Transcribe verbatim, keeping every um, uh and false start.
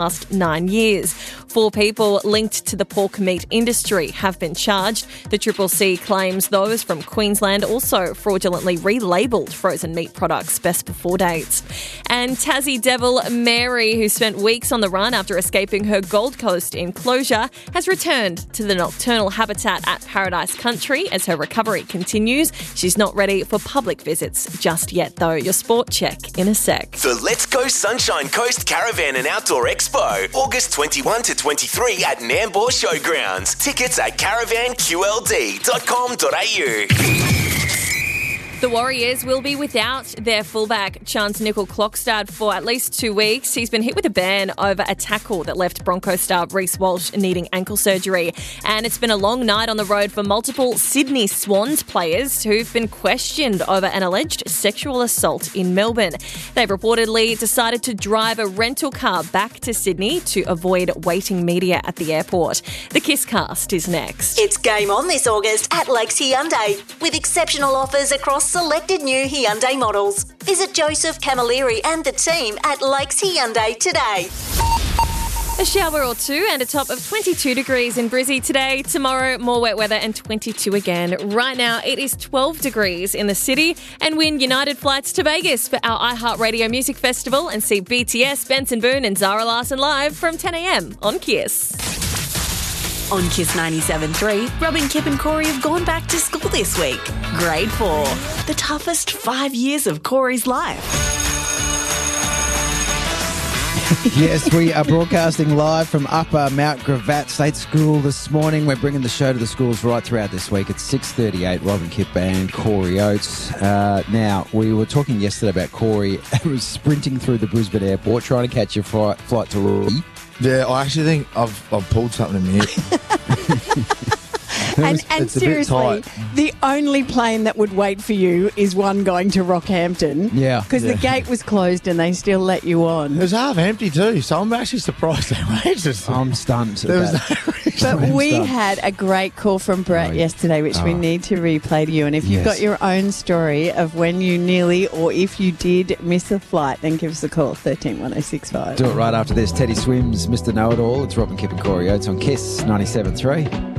last nine years. Four people linked to the pork meat industry have been charged. The Triple C claims those from Queensland also fraudulently relabelled frozen meat products best before dates. And Tassie devil Mary, who spent weeks on the run after escaping her Gold Coast enclosure, has returned to the nocturnal habitat at Paradise Country as her recovery continues. She's not ready for public visits just yet, though. Your sport check in a sec. The Let's Go Sunshine Coast Caravan and Outdoor Expo, August twenty-first to twenty-third at Nambour Showgrounds. Tickets at caravan q l d dot com dot a u. The Warriors will be without their fullback, Chance Nickel-Klokstad, for at least two weeks. He's been hit with a ban over a tackle that left Bronco star Reece Walsh needing ankle surgery. And it's been a long night on the road for multiple Sydney Swans players who've been questioned over an alleged sexual assault in Melbourne. They've reportedly decided to drive a rental car back to Sydney to avoid waiting media at the airport. The Kiss Cast is next. It's game on this August at Lakes Hyundai with exceptional offers across selected new Hyundai models. Visit Joseph Camilleri and the team at Lakes Hyundai today. A shower or two and a top of twenty-two degrees in Brizzy today. Tomorrow, more wet weather and twenty-two again. Right now, it is twelve degrees in the city, and win United flights to Vegas for our iHeartRadio Music Festival and see B T S, Benson Boone and Zara Larsson live from ten a m on Kiss. On Kiss ninety-seven point three, Robin, Kip and Corey have gone back to school this week. Grade four. The toughest five years of Corey's life. Yes, we are broadcasting live from Upper Mount Gravatt State School this morning. We're bringing the show to the schools right throughout this week. It's six thirty-eight, Robin Kip and Corey Oates. Uh, now, we were talking yesterday about Corey who was sprinting through the Brisbane airport trying to catch your flight, flight to Rory. Yeah, I actually think I've I've pulled something in my head. And, was, and it's a bit seriously, tight. the only plane that would wait for you is one going to Rockhampton. Yeah. Because Yeah. the gate was closed and they still let you on. It was half empty too, so I'm actually surprised they waited. I'm stunned. There was That- no reason. But we stuff. had a great call from Brett Oh, yesterday, which we oh. need to replay to you. And if you've Yes. got your own story of when you nearly or if you did miss a flight, then give us a call, thirteen one oh six five. Do it right after this. Teddy Swims, Mister Know-It-All. It's Robin Kip and Corey Oates on Kiss ninety-seven point three.